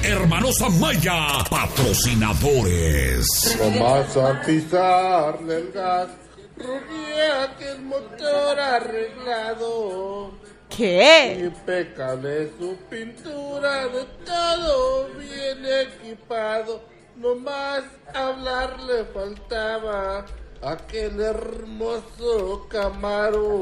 Hermanos Amaya, patrocinadores. Nomás al pisarle el gas, rugía que el motor arreglado. ¿Qué? Impecable su pintura, de todo bien equipado. Nomás hablar le faltaba aquel hermoso Camaro.